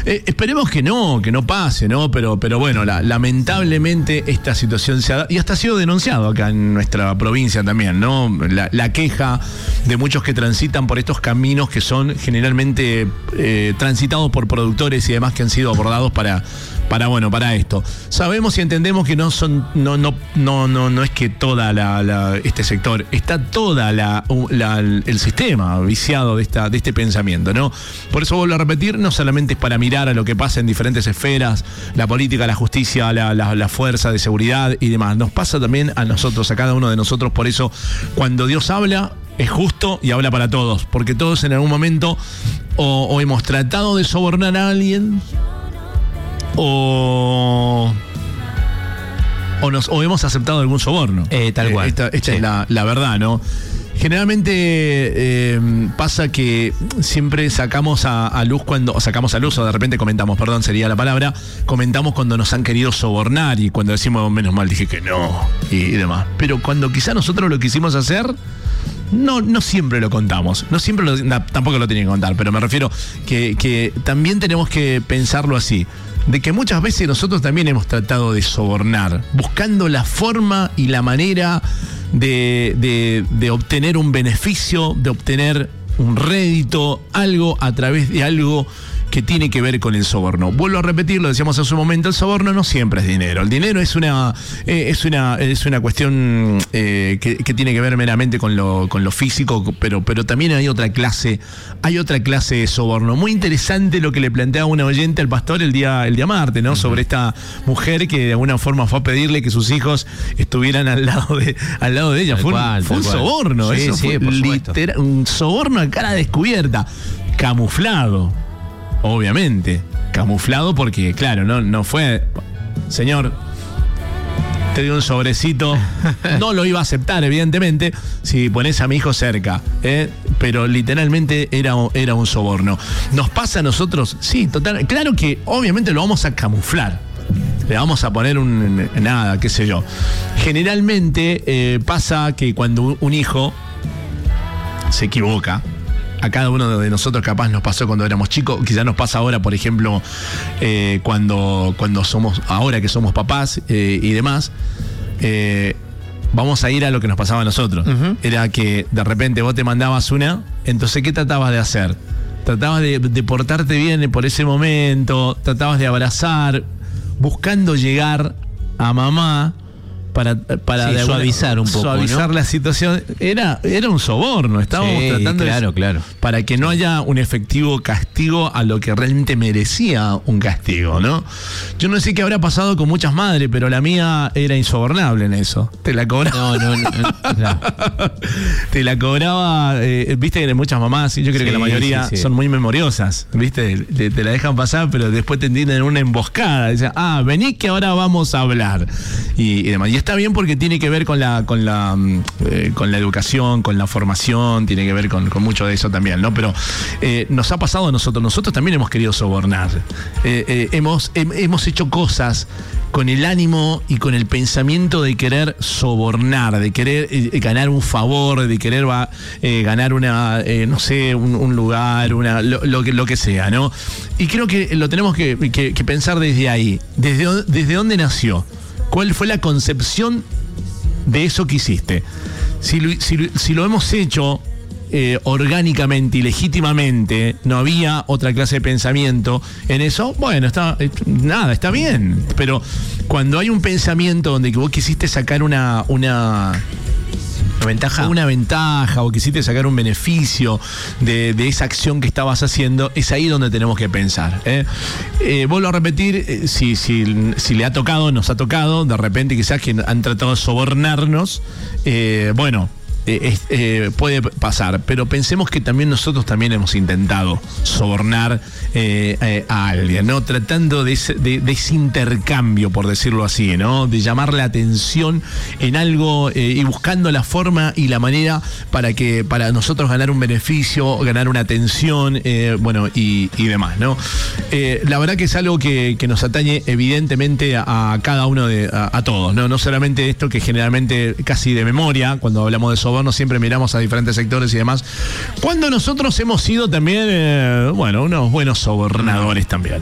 Esperemos que no pase, ¿no? Pero bueno, lamentablemente esta situación se ha dado, y hasta ha sido denunciado acá en nuestra provincia también, ¿no? La queja de muchos que transitan por estos caminos que son generalmente transitados por productores y demás que han sido abordados para esto. Sabemos y entendemos que no es que toda este sector, está toda el sistema viciado de este pensamiento, ¿no? Por eso vuelvo a repetir, no solamente es para mirar a lo que pasa en diferentes esferas, la política, la justicia, la fuerza de seguridad y demás. Nos pasa también a nosotros, a cada uno de nosotros. Por eso, cuando Dios habla, es justo y habla para todos, porque todos en algún momento o hemos tratado de sobornar a alguien o hemos aceptado algún soborno. Tal cual. Esta es la verdad, ¿no? Generalmente pasa que siempre sacamos a luz o de repente comentamos, sería la palabra, comentamos cuando nos han querido sobornar y cuando decimos, menos mal dije que no, y demás. Pero cuando quizá nosotros lo quisimos hacer, no siempre lo contamos, tampoco lo tenía que contar, pero me refiero que también tenemos que pensarlo así, de que muchas veces nosotros también hemos tratado de sobornar, buscando la forma y la manera de obtener un beneficio, de obtener un rédito, algo a través de algo que tiene que ver con el soborno. Vuelvo a repetir, lo decíamos hace un momento, el soborno no siempre es dinero. El dinero es una cuestión que tiene que ver meramente con lo físico, pero también hay otra clase de soborno. Muy interesante lo que le planteaba una oyente al pastor el día martes, ¿no? Uh-huh. Sobre esta mujer que de alguna forma fue a pedirle que sus hijos estuvieran al lado de ella. Fue un soborno. Sí, eso fue literal, un soborno a cara descubierta, camuflado. Obviamente, camuflado porque, claro, no fue, señor, te dio un sobrecito, no lo iba a aceptar, evidentemente, si pones a mi hijo cerca, pero literalmente era un soborno. ¿Nos pasa a nosotros? Sí, total, claro que obviamente lo vamos a camuflar. Le vamos a poner qué sé yo. Generalmente pasa que cuando un hijo se equivoca, a cada uno de nosotros capaz nos pasó cuando éramos chicos, quizás nos pasa ahora, por ejemplo, ahora que somos papás y demás, vamos a ir a lo que nos pasaba a nosotros. Uh-huh. Era que de repente vos te mandabas entonces ¿qué tratabas de hacer? Tratabas de portarte bien por ese momento, tratabas de abrazar, buscando llegar a mamá, para suavizar un poco, suavizar, ¿no? La situación. Era un soborno. Estábamos tratando claro. Para que no haya un efectivo castigo a lo que realmente merecía un castigo, ¿no? Yo no sé qué habrá pasado con muchas madres, pero la mía era insobornable en eso. Te la cobraba. No. Te la cobraba. Viste que muchas mamás, yo creo que la mayoría son muy memoriosas. Viste, te la dejan pasar, pero después te tienen una emboscada. Dicen, vení que ahora vamos a hablar. Y demás. Y está bien porque tiene que ver con la educación, con la formación, tiene que ver con mucho de eso también, ¿no? Pero nos ha pasado a nosotros también hemos querido sobornar. Hemos hecho cosas con el ánimo y con el pensamiento de querer sobornar, de querer ganar un favor, de querer ganar un lugar, lo que sea, ¿no? Y creo que lo tenemos que pensar desde ahí, desde dónde nació. ¿Cuál fue la concepción de eso que hiciste? Si lo hemos hecho orgánicamente y legítimamente, no había otra clase de pensamiento en eso, bueno, está bien. Pero cuando hay un pensamiento donde vos quisiste sacar una ventaja o quisiste sacar un beneficio de esa acción que estabas haciendo, es ahí donde tenemos que pensar. Vuelvo a repetir, si le ha tocado, nos ha tocado, de repente quizás que han tratado de sobornarnos, puede pasar, pero pensemos que también nosotros hemos intentado sobornar a alguien, ¿no? Tratando de ese intercambio, por decirlo así, ¿no? De llamar la atención en algo y buscando la forma y la manera para nosotros ganar un beneficio, ganar una atención, y demás, ¿no? La verdad que es algo que nos atañe evidentemente a cada uno a todos, ¿no? No solamente esto que generalmente casi de memoria, cuando hablamos de soborno, siempre miramos a diferentes sectores y demás, cuando nosotros hemos sido también, unos buenos sobornadores también.